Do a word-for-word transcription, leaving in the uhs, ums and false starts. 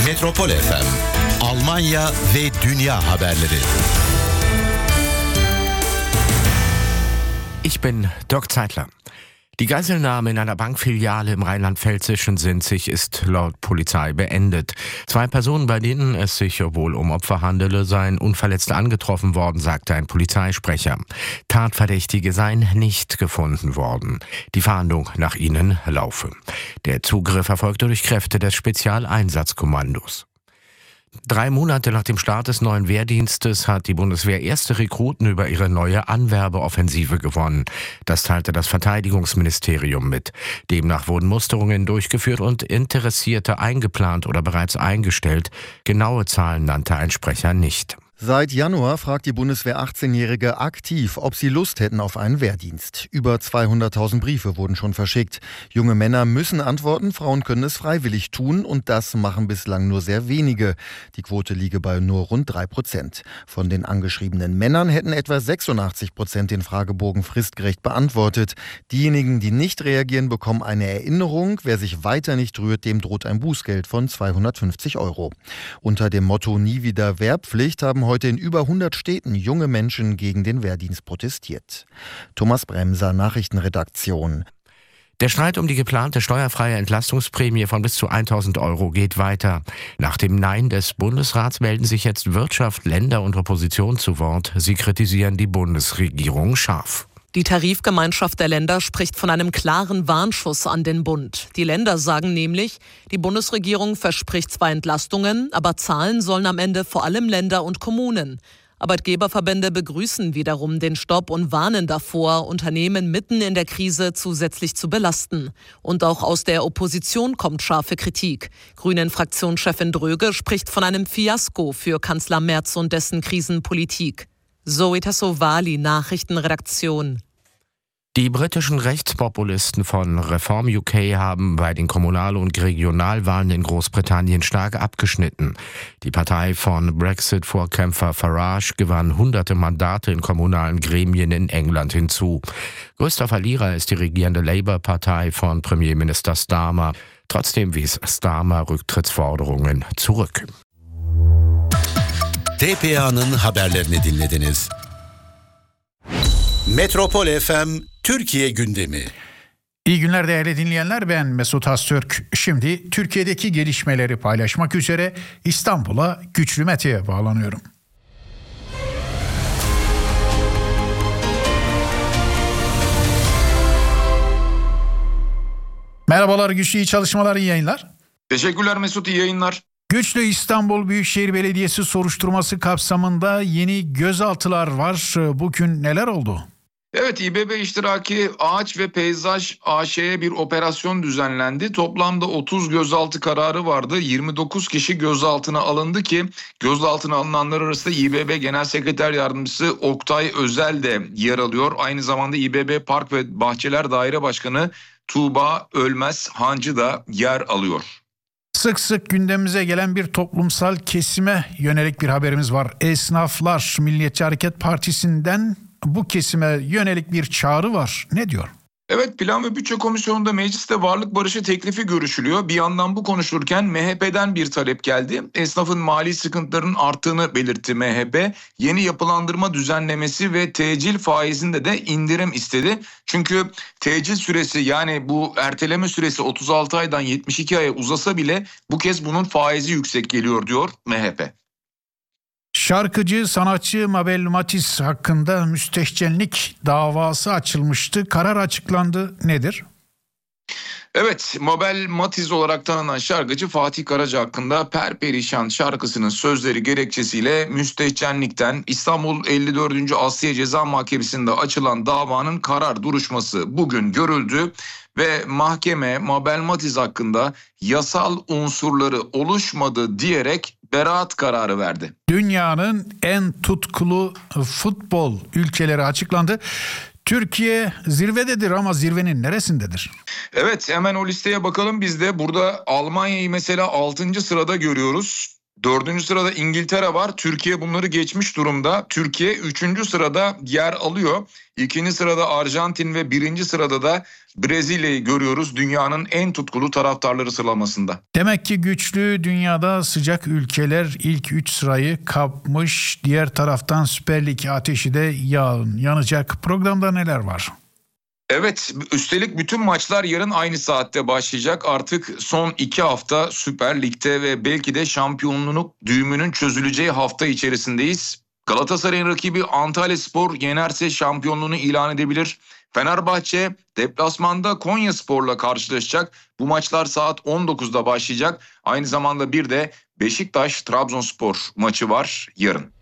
Metropol F M, Almanya ve dünya haberleri. Ich bin Dirk Zeitler. Die Geiselnahme in einer Bankfiliale im rheinland-pfälzischen Sinzig ist laut Polizei beendet. Zwei Personen, bei denen es sich wohl um Opfer handele, seien unverletzt angetroffen worden, sagte ein Polizeisprecher. Tatverdächtige seien nicht gefunden worden. Die Fahndung nach ihnen laufe. Der Zugriff erfolgte durch Kräfte des Spezialeinsatzkommandos. Drei Monate nach dem Start des neuen Wehrdienstes hat die Bundeswehr erste Rekruten über ihre neue Anwerbeoffensive gewonnen. Das teilte das Verteidigungsministerium mit. Demnach wurden Musterungen durchgeführt und Interessierte eingeplant oder bereits eingestellt. Genaue Zahlen nannte ein Sprecher nicht. Seit Januar fragt die Bundeswehr achtzehnjährige aktiv, ob sie Lust hätten auf einen Wehrdienst. Über zweihunderttausend Briefe wurden schon verschickt. Junge Männer müssen antworten, Frauen können es freiwillig tun und das machen bislang nur sehr wenige. Die Quote liege bei nur rund drei Prozent. Von den angeschriebenen Männern hätten etwa sechsundachtzig Prozent den Fragebogen fristgerecht beantwortet. Diejenigen, die nicht reagieren, bekommen eine Erinnerung. Wer sich weiter nicht rührt, dem droht ein Bußgeld von zweihundertfünfzig Euro. Unter dem Motto Nie wieder Wehrpflicht haben heute in über hundert Städten junge Menschen gegen den Wehrdienst protestiert. Thomas Bremser, Nachrichtenredaktion. Der Streit um die geplante steuerfreie Entlastungsprämie von bis zu tausend Euro geht weiter. Nach dem Nein des Bundesrats melden sich jetzt Wirtschaft, Länder und Opposition zu Wort. Sie kritisieren die Bundesregierung scharf. Die Tarifgemeinschaft der Länder spricht von einem klaren Warnschuss an den Bund. Die Länder sagen nämlich, die Bundesregierung verspricht zwar Entlastungen, aber zahlen sollen am Ende vor allem Länder und Kommunen. Arbeitgeberverbände begrüßen wiederum den Stopp und warnen davor, Unternehmen mitten in der Krise zusätzlich zu belasten. Und auch aus der Opposition kommt scharfe Kritik. Grünen-Fraktionschefin Dröge spricht von einem Fiasko für Kanzler Merz und dessen Krisenpolitik. Zoe Tassovali, Nachrichtenredaktion. Die britischen Rechtspopulisten von Reform U K haben bei den Kommunal- und Regionalwahlen in Großbritannien stark abgeschnitten. Die Partei von Brexit-Vorkämpfer Farage gewann hunderte Mandate in kommunalen Gremien in England hinzu. Größter Verlierer ist die regierende Labour-Partei von Premierminister Starmer. Trotzdem wies Starmer Rücktrittsforderungen zurück. T P A'nın haberlerini dinlediniz. Metropol F M Türkiye gündemi. İyi günler değerli dinleyenler, ben Mesut Astürk. Şimdi Türkiye'deki gelişmeleri paylaşmak üzere İstanbul'a Güçlü Mete'ye bağlanıyorum. Merhabalar Güçlü, iyi çalışmalar, iyi yayınlar. Teşekkürler Mesut, iyi yayınlar. Güçlü, İstanbul Büyükşehir Belediyesi soruşturması kapsamında yeni gözaltılar var. Bugün neler oldu? Evet, İBB iştiraki Ağaç ve Peyzaj A Ş'ye bir operasyon düzenlendi. Toplamda otuz gözaltı kararı vardı. yirmi dokuz kişi gözaltına alındı ki gözaltına alınanlar arasında İBB Genel Sekreter Yardımcısı Oktay Özel de yer alıyor. Aynı zamanda İBB Park ve Bahçeler Daire Başkanı Tuğba Ölmez Hancı da yer alıyor. Sık sık gündemimize gelen bir toplumsal kesime yönelik bir haberimiz var. Esnaflar, Milliyetçi Hareket Partisi'nden bu kesime yönelik bir çağrı var. Ne diyor? Evet, Plan ve Bütçe Komisyonu'nda mecliste varlık barışı teklifi görüşülüyor. Bir yandan bu konuşulurken M H P'den bir talep geldi. Esnafın mali sıkıntılarının arttığını belirtti M H P. Yeni yapılandırma düzenlemesi ve tecil faizinde de indirim istedi. Çünkü tecil süresi, yani bu erteleme süresi otuz altı aydan yetmiş iki aya uzasa bile bu kez bunun faizi yüksek geliyor diyor M H P. Şarkıcı, sanatçı Mabel Matiz hakkında müstehcenlik davası açılmıştı. Karar açıklandı. Nedir? Evet, Mabel Matiz olarak tanınan şarkıcı Fatih Karaca hakkında Perperişan şarkısının sözleri gerekçesiyle müstehcenlikten İstanbul elli dördüncü Asliye Ceza Mahkemesi'nde açılan davanın karar duruşması bugün görüldü ve mahkeme Mabel Matiz hakkında yasal unsurları oluşmadı diyerek beraat kararı verdi. Dünyanın en tutkulu futbol ülkeleri açıklandı. Türkiye zirvededir ama zirvenin neresindedir? Evet, hemen o listeye bakalım biz de. Burada Almanya'yı mesela altıncı sırada görüyoruz. Dördüncü sırada İngiltere var. Türkiye bunları geçmiş durumda. Türkiye üçüncü sırada yer alıyor. İkinci sırada Arjantin ve birinci sırada da Brezilya'yı görüyoruz dünyanın en tutkulu taraftarları sıralamasında. Demek ki güçlü dünyada sıcak ülkeler ilk üç sırayı kapmış. Diğer taraftan Süper Lig ateşi de yan, yanacak. Programda neler var? Evet, üstelik bütün maçlar yarın aynı saatte başlayacak. Artık son iki hafta Süper Lig'de ve belki de şampiyonluk düğümünün çözüleceği hafta içerisindeyiz. Galatasaray'ın rakibi Antalyaspor yenerse şampiyonluğunu ilan edebilir. Fenerbahçe deplasmanda Konyaspor'la karşılaşacak. Bu maçlar saat on dokuzda başlayacak. Aynı zamanda bir de Beşiktaş-Trabzonspor maçı var yarın.